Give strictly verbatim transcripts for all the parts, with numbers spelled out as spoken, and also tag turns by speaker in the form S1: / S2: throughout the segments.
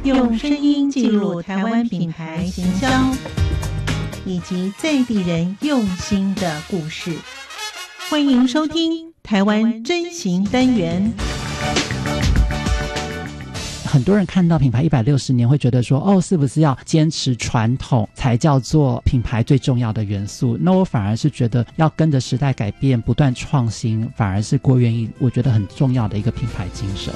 S1: 用声音记录台湾品牌行销以及在地人用心的故事。欢迎收听台湾真行单元。
S2: 很多人看到品牌一百六十年会觉得说，哦，是不是要坚持传统才叫做品牌最重要的元素？那我反而是觉得要跟着时代改变，不断创新，反而是郭元益我觉得很重要的一个品牌精神。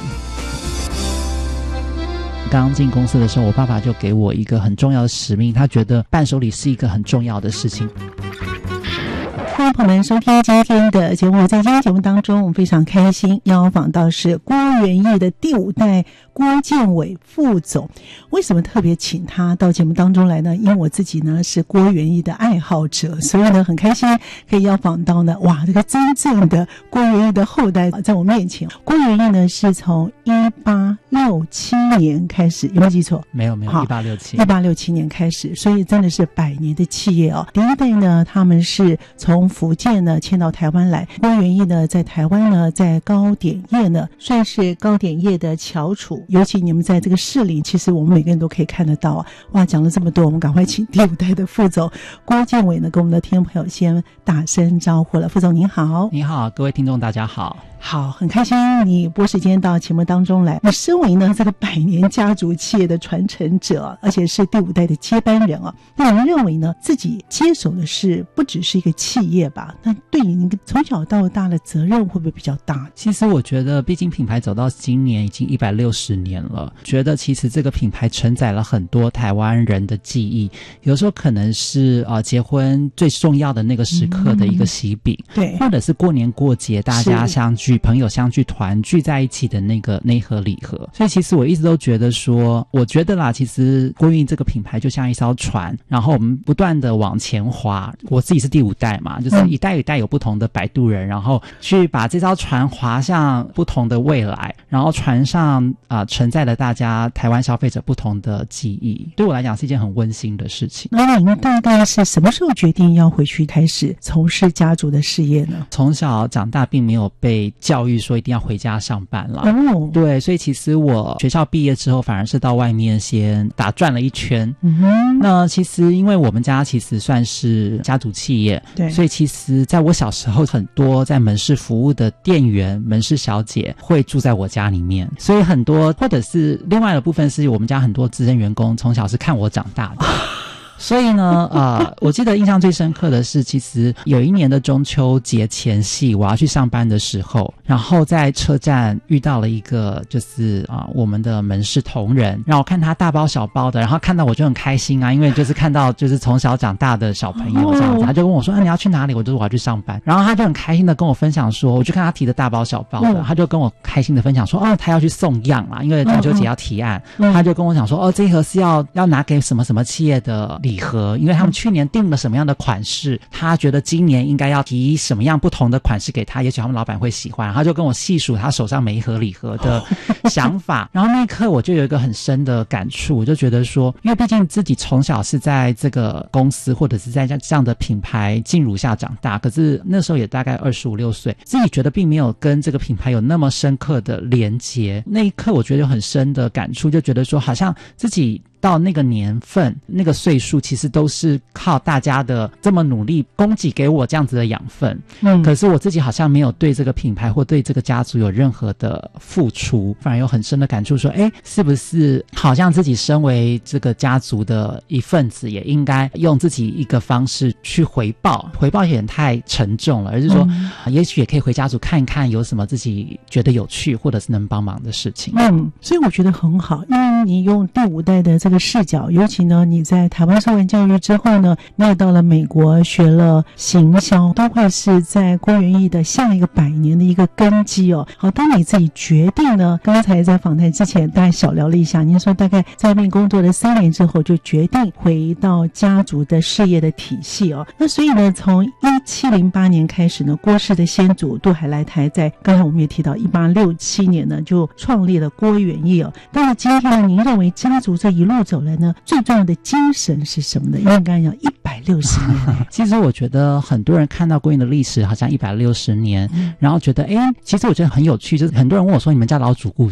S2: 刚进公司的时候，我爸爸就给我一个很重要的使命，他觉得伴手礼是一个很重要的事情。
S1: 欢迎朋友们收听今天的节目。在今天节目当中，我们非常开心邀访到是郭元益的第五代郭建伟副总。为什么特别请他到节目当中来呢？因为我自己呢是郭元益的爱好者，所以呢很开心可以邀访到呢哇这个真正的郭元益的后代在我面前。郭元益呢是从一八六七年开始，有没有记错？
S2: 没有没有，一八六七
S1: 一八六七年开始，所以真的是百年的企业哦。第一代呢他们是从福建呢迁到台湾来，郭元益呢在台湾呢在糕点业呢算是糕点业的翘楚，尤其你们在这个市里，其实我们每个人都可以看得到啊。哇，讲了这么多，我们赶快请第五代的副总郭建伟呢跟我们的听众朋友先打声招呼了。副总您好。
S2: 你好，各位听众大家好。
S1: 好，很开心你拨时间到节目当中来。你身为呢这个百年家族企业的传承者，而且是第五代的接班人啊，那您认为呢自己接手的是不只是一个企业吧？那对你从小到大的责任会不会比较大？
S2: 其实我觉得毕竟品牌走到今年已经一百六十年了，觉得其实这个品牌承载了很多台湾人的记忆，有时候可能是呃结婚最重要的那个时刻的一个喜饼、嗯、对，或者是过年过节大家相聚，朋友相聚团聚在一起的那个那一盒礼盒。所以其实我一直都觉得说，我觉得啦，其实郭元益这个品牌就像一艘船，然后我们不断的往前划。我自己是第五代嘛，就是一代一代有不同的摆渡人，然后去把这艘船划向不同的未来，然后船上啊、呃、承载了大家台湾消费者不同的记忆。对我来讲是一件很温馨的事情。
S1: 那您大概是什么时候决定要回去开始从事家族的事业呢？
S2: 从小长大并没有被教育说一定要回家上班了、
S1: 哦、
S2: 对，所以其实我学校毕业之后反而是到外面先打转了一圈、
S1: 嗯、哼
S2: 那其实因为我们家其实算是家族企业，
S1: 对，
S2: 所以其实在我小时候很多在门市服务的店员门市小姐会住在我家里面，所以很多或者是另外的部分是我们家很多资深员工从小是看我长大的所以呢呃，我记得印象最深刻的是，其实有一年的中秋节前夕，我要去上班的时候，然后在车站遇到了一个就是啊、呃、我们的门市同仁，让我看他大包小包的，然后看到我就很开心啊，因为就是看到就是从小长大的小朋友这样子，他就跟我说啊你要去哪里？我就说我要去上班，然后他就很开心的跟我分享说，我就看他提的大包小包的，他就跟我开心的分享说哦他要去送样啦，因为中秋节要提案，他就跟我讲说哦这一盒是要要拿给什么什么企业的礼盒，因为他们去年定了什么样的款式，他觉得今年应该要提什么样不同的款式给他，也许他们老板会喜欢，他就跟我细数他手上每一盒礼盒的想法然后那一刻我就有一个很深的感触，我就觉得说，因为毕竟自己从小是在这个公司或者是在这样的品牌进入下长大，可是那时候也大概二十五六岁，自己觉得并没有跟这个品牌有那么深刻的连结，那一刻我觉得有很深的感触，就觉得说好像自己到那个年份那个岁数其实都是靠大家的这么努力供给给我这样子的养分，嗯，可是我自己好像没有对这个品牌或对这个家族有任何的付出，反而有很深的感触说，诶，是不是好像自己身为这个家族的一份子，也应该用自己一个方式去回报，回报有点太沉重了，而是说、嗯啊、也许也可以回家族看一看有什么自己觉得有趣或者是能帮忙的事情。
S1: 嗯，所以我觉得很好，因为你用第五代的这个视角，尤其呢你在台湾受完教育之后呢，你也到了美国学了行销，都会是在郭元益的下一个百年的一个根基哦。好，当你自己决定呢，刚才在访谈之前大概小聊了一下，您说大概在外面工作了三年之后就决定回到家族的事业的体系哦。那所以呢从一七零八年开始呢，郭氏的先祖杜海来台在刚才我们也提到一八六七年呢就创立了郭元益哦。到了今天呢，您认为家族这一路走来呢最重要的精神是什么呢？因为刚才讲一百六十年
S2: 其实我觉得很多人看到郭元益的历史好像一百六十年、嗯、然后觉得诶，其实我觉得很有趣，就是很多人问我说你们家老主顾